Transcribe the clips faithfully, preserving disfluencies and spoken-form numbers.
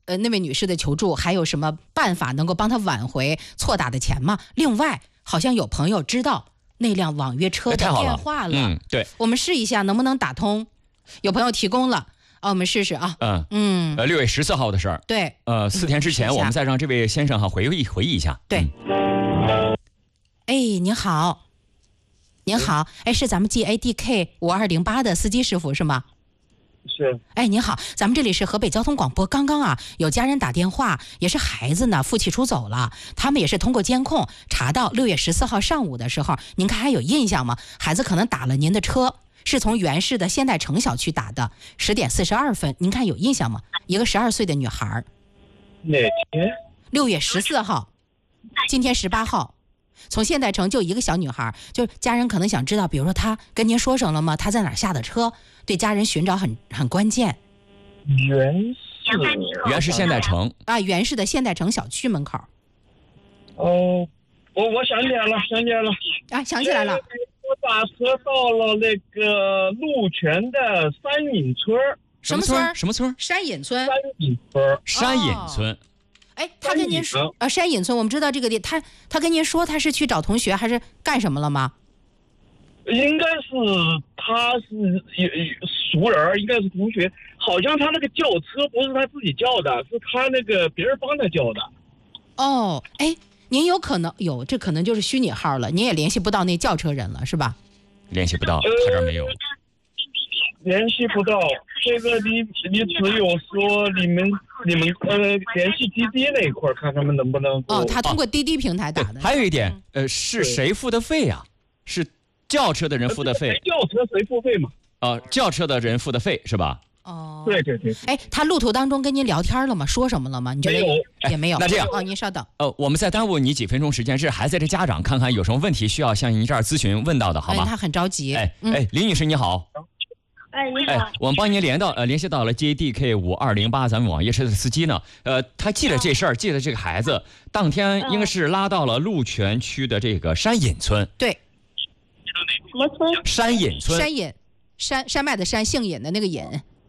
呃那位女士的求助，还有什么办法能够帮她挽回错打的钱吗？另外，好像有朋友知道那辆网约车的电话了， 嗯，对， 我们试一下能不能打通。有朋友提供了，啊，我们试试啊。 嗯嗯， 呃，六月十四号的事儿。 对， 呃，四天之前，我们再让这位先生哈回忆回忆一下。 对。嗯、哎，您好，您好，哎，是咱们 G A D K 五二零八的司机师傅是吗？ 是。 哎，您好，咱们这里是河北交通广播。刚刚啊，有家人打电话，也是孩子呢，负气出走了。他们也是通过监控查到六月十四号上午的时候，您看还有印象吗？孩子可能打了您的车，是从原市的现代城小区打的，十点四十二分，您看有印象吗？一个十二岁的女孩。 哪天？ 六月十四号，今天十八号。从现代城就一个小女孩，就家人可能想知道，比如说她跟您说什么了吗？她在哪儿下的车？对家人寻找很很关键。 原市， 原市现代城啊，原市的现代城小区门口。 哦，我我想起来了，想起来了啊，想起来了。 我打车到了那个鹿泉的山隐村。 什么村？ 什么村？ 山隐村。 山隐村。 山隐村。哦哎，他跟您说，呃，山隐村，我们知道这个地，他他跟您说他是去找同学还是干什么了吗？ 应该是他是熟人，应该是同学。好像他那个轿车不是他自己叫的，是他那个别人帮他叫的。 哦，哎，您有可能有，这可能就是虚拟号了，您也联系不到那轿车人了，是吧？ 联系不到，他这儿没有。 联系不到，这个你你只有说你们你们呃联系滴滴那一块看他们能不能哦，他通过滴滴平台打的。 还有一点，呃，是谁付的费呀？是轿车的人付的费。 轿车谁付费嘛？ 呃，轿车的人付的费是吧？ 哦， 对对对。 哎，他路途当中跟您聊天了吗？说什么了吗？你觉得没有？ 也没有。 那这样， 哦，您稍等。 呃，我们再耽误你几分钟时间，这孩子的家长看看有什么问题需要向您这儿咨询问到的，好吗？ 哎，他很着急。 哎哎，林女士你好。 哎，你好！ 哎，我们帮您连到呃联系到了 G A D K 五二零八咱们网约车的司机呢，呃，他记得这事儿，记得这个孩子，当天应该是拉到了鹿泉区的这个山隐村。 对。 什么村？ 山隐村。 山隐，山山脉的山，姓尹的那个尹。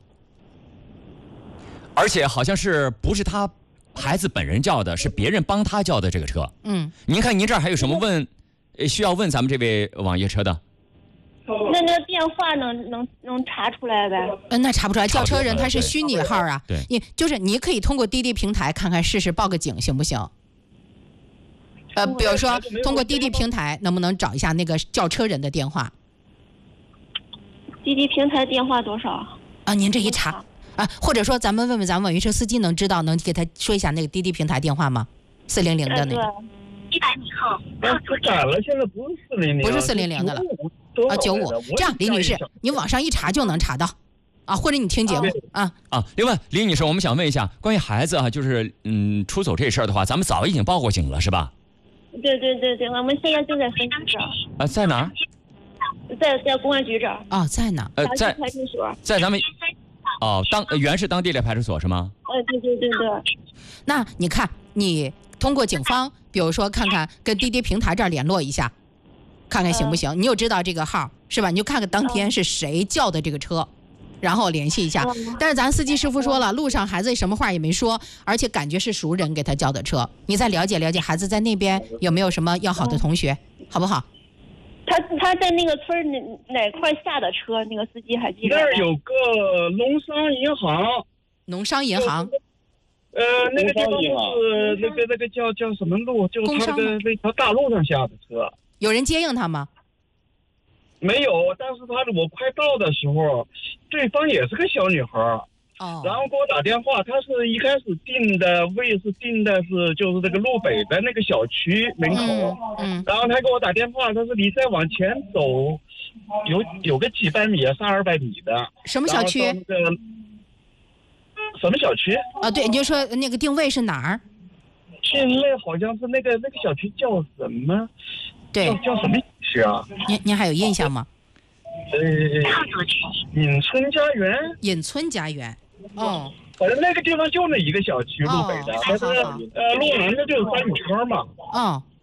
而且好像是不是他孩子本人叫的，是别人帮他叫的这个车。 嗯。 您看您这儿还有什么问，呃，需要问咱们这位网约车的？ 那那个电话能能能查出来呗？ 嗯，那查不出来，轿车人他是虚拟号啊。 对， 你就是你可以通过滴滴平台看看试试报个警行不行？呃，比如说通过滴滴平台能不能找一下那个轿车人的电话？ 滴滴平台电话多少？ 啊，您这一查啊，或者说咱们问问咱们网约车司机能知道，能给他说一下那个滴滴平台电话吗？四零零的那个。 一百米后。 我改了，现在不是四零零， 不是四零零的了。啊，九五，这样，李女士，你网上一查就能查到，啊，或者你听节目啊啊。另外，李女士，我们想问一下，关于孩子啊，就是嗯出走这事儿的话，咱们早已经报过警了，是吧？ 对对对对，我们现在正在分析着。 啊，在哪儿？ 在在公安局这儿。 哦，在哪？ 呃，在派出所。 在咱们哦，当原是当地的派出所是吗？ 呃，对对对对。 那你看，你通过警方，比如说看看跟滴滴平台这儿联络一下。看看行不行？你又知道这个号是吧？你就看看当天是谁叫的这个车，然后联系一下。但是咱司机师傅说了，路上孩子什么话也没说，而且感觉是熟人给他叫的车。你再了解了解孩子在那边有没有什么要好的同学，好不好？ 他他在那个村哪哪块下的车？那个司机还记得？ 那儿有个农商银行。 农商银行。 呃，那个地方是那个那个叫叫什么路？就是他那个那条大路上下的车。 有人接应他吗？ 没有，但是他我快到的时候，对方也是个小女孩， 哦， 然后给我打电话，他是一开始定的位是定的是就是这个路北的那个小区门口， 嗯，嗯然后他给我打电话，他说你再往前走，有有个几百米啊，三二百米的。 什么小区？ 那个什么小区？ 啊，对，你就说那个定位是哪儿？ 定位好像是那个那个小区叫什么？ 对， 叫叫什么区啊？ 您您还有印象吗？ 呃，隐村家园。 隐村家园。哦。 反正那个地方就那一个小区，路北的，但是呃，路南的就是三里村嘛。 哦，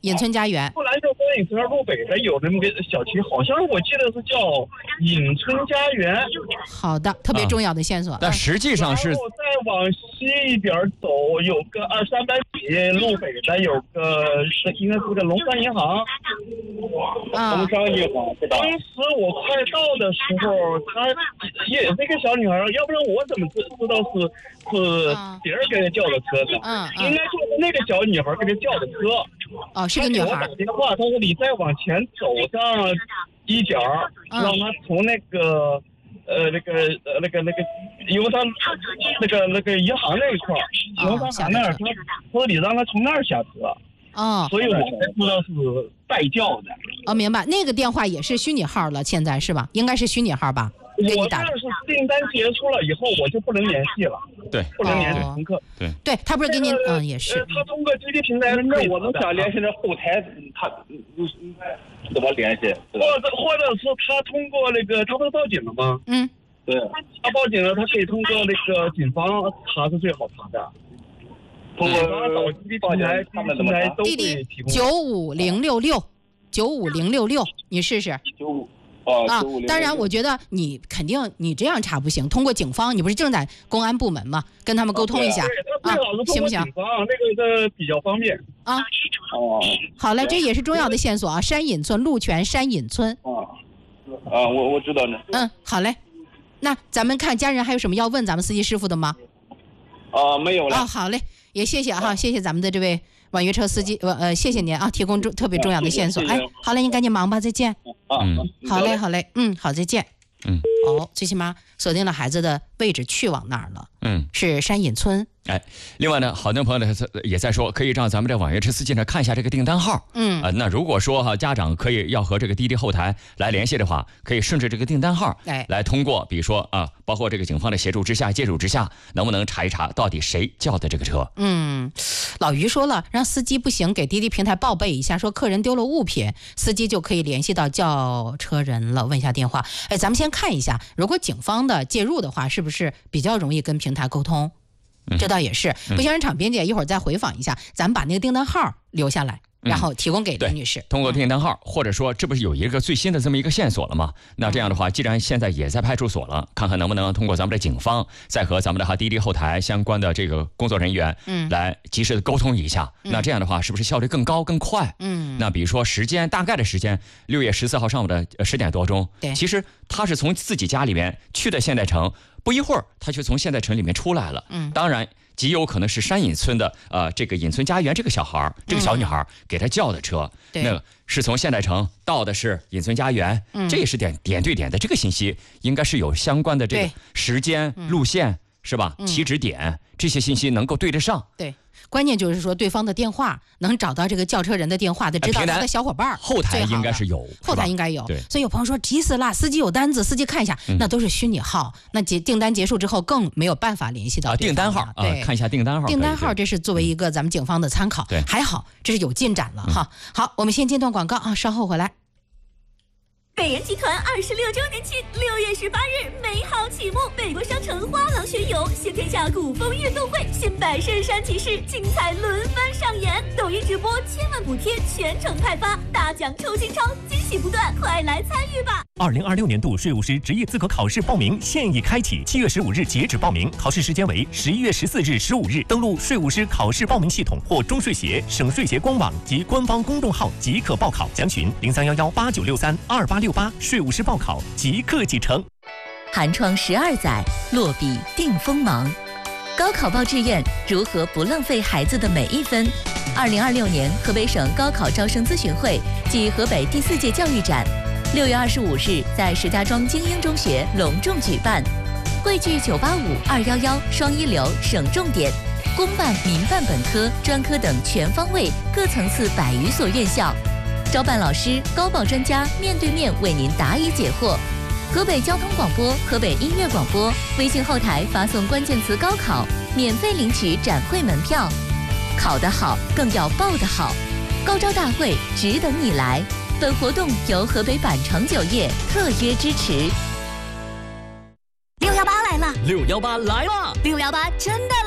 引村家园。 后来就说引村路北的有那么个小区，好像我记得是叫引村家园。 好的，特别重要的线索。 但实际上是。 然后再往西一点走，有个二三百米路北的有个是应该是个农商银行。 啊， 农商银行。当时我快到的时候，她也是一个小女孩，要不然我怎么知知道是是别人给她叫的车呢？ 嗯， 应该就是那个小女孩给她叫的车。 哦，是个女孩。 我打电话，她说你再往前走上一角，让她从那个。呃，那个呃，那个那个邮商那个那个银行那一块儿，邮商行那儿，他说你让他从那儿下车。 哦， 所以我才知道是代叫的。 哦，明白。那个电话也是虚拟号了，现在是吧？应该是虚拟号吧？ 我这是订单结束了以后，我就不能联系了。 对， 不能联系乘客。 对， 对他不是给您，嗯，也是。 他通过滴滴平台， 那我能想联系那后台，他怎么联系？ 或者或者是他通过那个，他不是报警了吗？ 嗯， 对，他报警了，他可以通过那个警方查是最好查的。通过找滴滴平台，他们平台都会提供。 九五零六六，九五零六六，你试试。 九五。啊， 当然，我觉得你肯定你这样查不行，通过警方，你不是正在公安部门吗？跟他们沟通一下啊，行不行？那个的比较方便啊。 哦， 好嘞，这也是重要的线索啊。山隐村，鹿泉山隐村。 啊啊，我我知道呢。 嗯，好嘞。那咱们看家人还有什么要问咱们司机师傅的吗？ 啊，没有了。 啊，好嘞，也谢谢哈，谢谢咱们的这位网约车司机，呃呃，谢谢您啊，提供特别重要的线索。哎，好嘞，您赶紧忙吧，再见。 嗯， 好嘞，好嘞，嗯，好，再见。 嗯， 哦，最起码锁定了孩子的位置去往那儿了。 嗯， 是山隐村。 哎，另外呢，好多朋友呢也在说，可以让咱们这网约车司机呢看一下这个订单号。 嗯啊、呃，那如果说哈家长可以要和这个滴滴后台来联系的话，可以顺着这个订单号， 哎， 来通过，比如说啊，包括这个警方的协助之下、介入之下，能不能查一查到底谁叫的这个车？ 嗯，老于说了，让司机不行，给滴滴平台报备一下，说客人丢了物品，司机就可以联系到叫车人了，问一下电话。哎，咱们先看一下，如果警方的介入的话，是不是比较容易跟平台沟通？这倒也是，不行，人场编辑一会儿再回访一下，咱们把那个订单号留下来，然后提供给林女士。 通过订单号，或者说这不是有一个最新的这么一个线索了吗？那这样的话，既然现在也在派出所了，看看能不能通过咱们的警方，再和咱们的哈滴滴后台相关的这个工作人员，嗯，来及时的沟通一下。 嗯、 那这样的话，是不是效率更高更快？ 嗯， 那比如说时间大概的时间，六月十四号上午的十点多钟， 对， 其实他是从自己家里面去的现代城，不一会儿他就从现代城里面出来了。 嗯， 当然。极有可能是山隐村的呃这个隐村家园这个小孩这个小女孩给他叫的车， 嗯、 那是从现代城到的是隐村家园， 嗯、 这也是点点对点的，这个信息应该是有相关的这个时间路线、嗯、是吧？起止点这些信息能够对得上。 对。关键就是说，对方的电话能找到这个叫车人的电话，得知道他的小伙伴。 后台应该是有， 后台应该有。 对， 所以有朋友说急死了，司机有单子，司机看一下， 嗯、 那都是虚拟号。那结订单结束之后，更没有办法联系到啊订单号啊，看一下订单号。 订单号这是作为一个咱们警方的参考。 对， 还好这是有进展了、嗯、哈。好，我们先间段广告啊，稍后回来。 北人集团二十六周年庆，六月十八日美好启幕，美国商城花廊学友现天下古风运动会，新百圣山骑士精彩轮番上演，抖音直播千万补贴全程派发，大奖抽金超，惊喜不断，快来参与吧！ 二零二六年度税务师职业资格考试报名现已开启，七月十五日截止报名，考试时间为十一月十四日十五日，登录税务师考试报名系统或中税协、省税协官网及官方公众号即可报考，详询零三幺幺八九六三二八六八，税务师报考即刻启程。 寒窗十二载，落笔定锋芒。高考报志愿，如何不浪费孩子的每一分？二零二六年河北省高考招生咨询会暨河北第四届教育展，六月二十五日在石家庄精英中学隆重举办，汇聚九八五、二幺幺、双一流、省重点、公办、民办本科、专科等全方位各层次百余所院校，招办老师、高报专家面对面为您答疑解惑。河北交通广播、河北音乐广播微信后台发送关键词“高考”，免费领取展会门票。考得好，更要报得好。高招大会只等你来。本活动由河北百城酒业特约支持。 六幺八来了， 六幺八来了， 六幺八真的来了！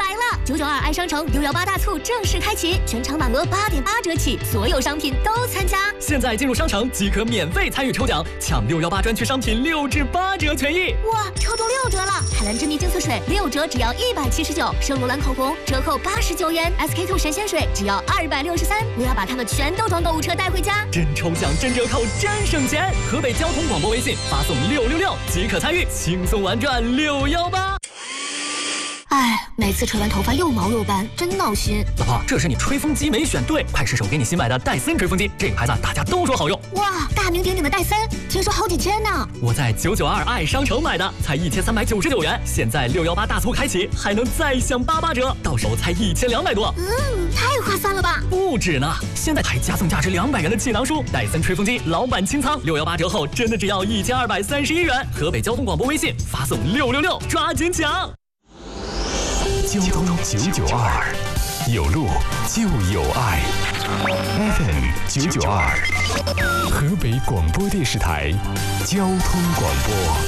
九九二爱商城六幺八大促正式开启，全场满额八点八折起，所有商品都参加。 现在进入商城即可免费参与抽奖，抢六幺八专区商品六至八折权益。 哇，抽中六折了！海蓝珍妮净色水六折只要一百七十九，圣罗兰口红折扣八十九元 ，S K two 神仙水只要二百六十三。我要把它们全都装购物车带回家。 真抽奖真折扣真省钱！河北交通广播微信发送六六六即可参与，轻松玩转六幺八。 哎，每次吹完头发又毛又斑，真闹心。 老婆，这是你吹风机没选对，快试手给你新买的戴森吹风机，这个牌子大家都说好用。 哇，大名鼎鼎的戴森，听说好几千呢。 我在九九二爱商城买的，才一千三百九十九元，现在六幺八大促开启，还能再享八八折，到手才一千两百多。 嗯，太划算了吧？ 不止呢，现在还加送价值两百元的气囊书，戴森吹风机老板清仓，六幺八折后真的只要一千二百三十一元。河北交通广播微信发送六六六，抓紧抢！ 交通九九二，有路就有爱。F M 九九二，河北广播电视台交通广播。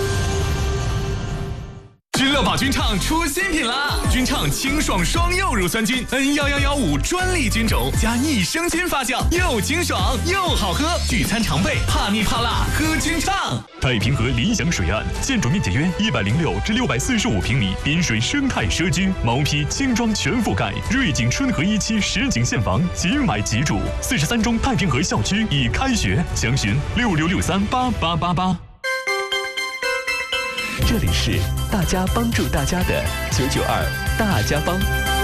君乐宝君畅出新品啦！君畅清爽双柚乳酸菌 N 一一一五专利菌种加益生菌发酵，又清爽又好喝，聚餐常备，怕腻怕辣喝君畅。 太平河理想水岸，建筑面积约一百零六至六百四十五平米，滨水生态社区，毛坯轻装全覆盖，瑞景春和一期实景现房，即买即住。四十三中太平河校区已开学，详询六六六三八八八八。这里是大家帮助大家的九九二大家帮。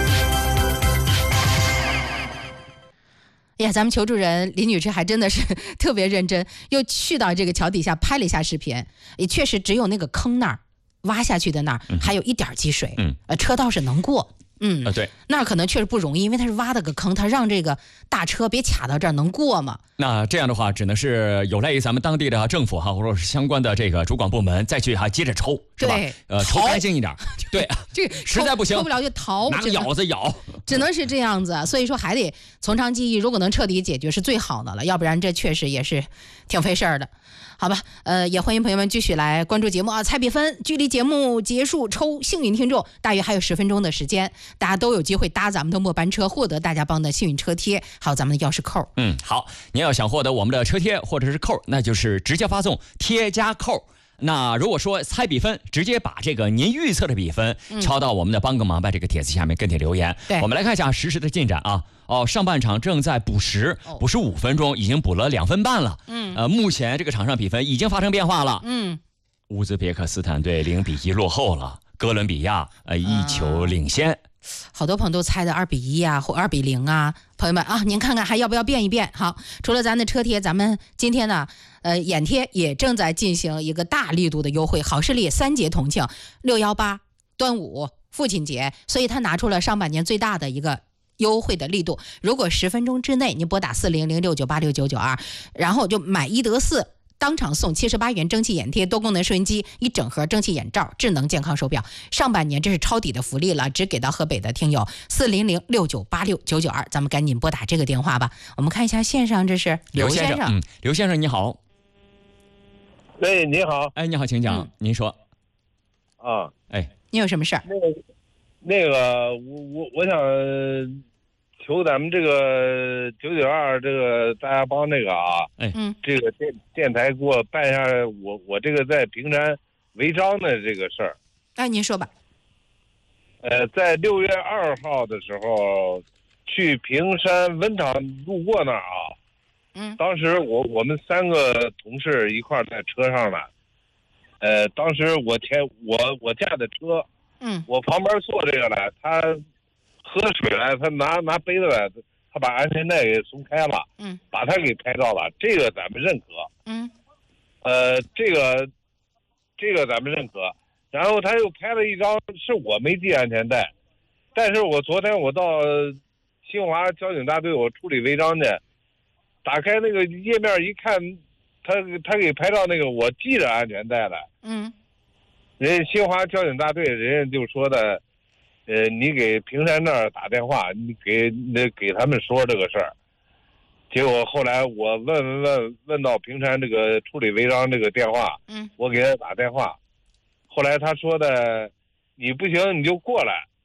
哎呀，咱们求助人李女士还真的是特别认真，又去到这个桥底下拍了一下视频，也确实只有那个坑那儿挖下去的那儿、嗯、还有一点积水，嗯，呃，车道是能过。嗯、 呃、对， 那可能确实不容易，因为它是挖了个坑，它让这个大车别卡到这儿，能过吗？ 那这样的话，只能是有赖于咱们当地的政府哈，或者是相关的这个主管部门再去哈接着抽，是吧？呃，抽干净一点。对， 这个实在不行， 抽不了就逃， 拿个舀子舀， 只能是这样子。所以说还得从长计议，如果能彻底解决是最好的了，要不然这确实也是挺费事儿的。好吧，呃，也欢迎朋友们继续来关注节目啊！猜比分，距离节目结束抽幸运听众大约还有十分钟的时间，大家都有机会搭咱们的末班车，获得大家帮的幸运车贴，还有咱们的钥匙扣。 嗯，好，您要想获得我们的车贴或者是扣，那就是直接发送贴加扣。那如果说猜比分，直接把这个您预测的比分抄到我们的帮个忙吧这个帖子下面跟帖留言。 对， 我们来看一下实时的进展啊。哦，上半场正在补时，补时五分钟，已经补了两分半了。嗯，呃，目前这个场上比分已经发生变化了。 嗯， 乌兹别克斯坦队零比一落后了，哥伦比亚呃一球领先。啊， 好多朋友都猜的二比一啊，或二比零啊，朋友们啊，您看看还要不要变一变？好，除了咱的车贴，咱们今天呢，呃，眼贴也正在进行一个大力度的优惠，好视力三节同庆，六幺八、端午、父亲节，所以他拿出了上半年最大的一个优惠的力度。如果十分钟之内您拨打四零零六九八六九九二，然后就买一得四。当场送七十八元蒸汽眼贴、多功能收音机、一整盒蒸汽眼罩、智能健康手表。上半年这是抄底的福利了，只给到河北的听友四零零六九八六九九二，咱们赶紧拨打这个电话吧。我们看一下线上，这是刘先生。 嗯，刘先生你好。 哎，你好。 哎，你好，请讲。嗯、您说。 啊， 哎， 你有什么事儿？ 那个，那个，我我我想求咱们这个九九二这个大家帮那个啊， 哎， 嗯， 这个电电台给我办一下我我这个在平山违章的这个事儿。 哎，您说吧。 呃，在六月二号的时候，去平山温场路过那儿啊， 嗯， 当时我我们三个同事一块儿在车上呢，呃，当时我前我我驾的车， 嗯， 我旁边坐这个呢，他喝水来，他拿拿杯子来，他把安全带给松开了， 嗯， 把他给拍照了，这个咱们认可， 嗯， 呃，这个这个咱们认可。然后他又拍了一张，是我没系安全带，但是我昨天我到新华交警大队，我处理违章去，打开那个页面一看，他他给拍照那个我系着安全带了， 嗯， 人家新华交警大队人家就说的，呃，你给平山那儿打电话，你给那给他们说这个事儿，结果后来我问问问问到平山这个处理违章这个电话， 嗯， 我给他打电话。后来他说的，你不行你就过来，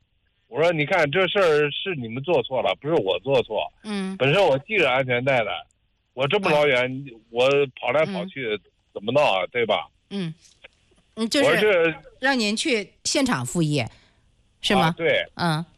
我说你看这事儿是你们做错了，不是我做错。 嗯， 本身我系着安全带的，我这么老远、哎、我跑来跑去、嗯、怎么闹啊？对吧？ 嗯，嗯，就是让您去现场复议，是吗？ 啊、对， 嗯，